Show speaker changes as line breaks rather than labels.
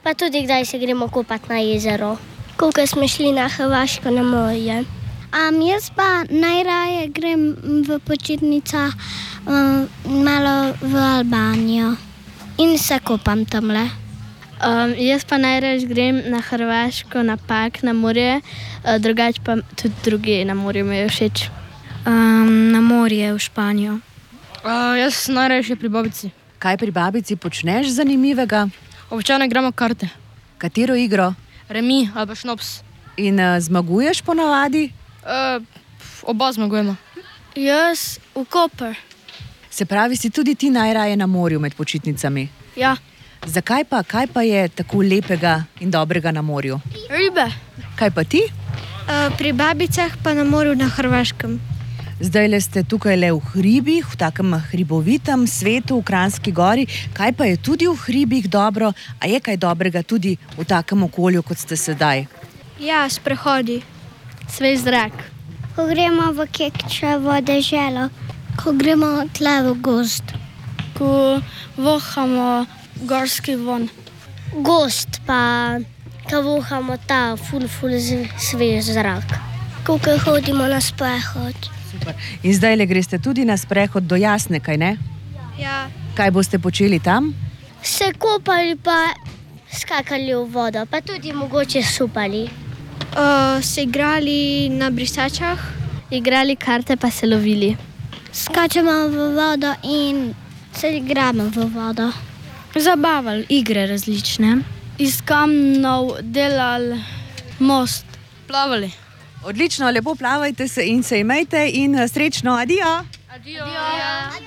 Pa tudi kdaj se gremo kopati na jezero. Koliko smo šli na Hrvaško na morje. Jaz pa najraje grem v počitnicah malo v Albanijo in se kopam tamle.
Jaz pa najraje grem na Hrvaško, na Pag, na morje, drugače pa tudi druge na morju mi je všeč.
Na morje v Španijo.
Jaz najraje pri babici.
Kaj pri babici počneš zanimivega?
Običajno igramo karte.
Katero igro?
Remi ali pa šnops.
In zmaguješ ponavadi?
Oba zmagujemo.
Jaz v Koper.
Se pravi, si tudi ti najraje na morju med počitnicami?
Ja.
Zakaj pa? Kaj pa je tako lepega in dobrega na morju?
Ribe.
Kaj pa ti?
Pri babicah pa na morju na Hrvaškem.
Zdajle ste tukaj le v hribih, v takem hribovitem svetu v Kranjski Gori. Kaj pa je tudi v hribih dobro? A je kaj dobrega tudi v takem okolju, kot ste sedaj?
Ja, sprehodi.
Svež zrak.
Ko gremo v Kekčevo deželo, ko gremo tle v gozd.
Ko vohamo gorski von.
Gozd pa, ko vohamo ta ful svež zrak. Ko hodimo na sprehod.
Super. In zdajle greste tudi na sprehod do Jasne, kaj ne?
Ja.
Kaj boste počeli tam?
Se kopali pa skakali v vodo, pa tudi mogoče supali.
Se igrali na brisačah.
Igrali karte pa se lovili.
Skačemo v vodo in se igramo v vodo.
Zabavali igre različne.
Iz kamnov delali most.
Plavali.
Odlično, lepo plavajte se in se imejte in srečno, adijo!
Adijo.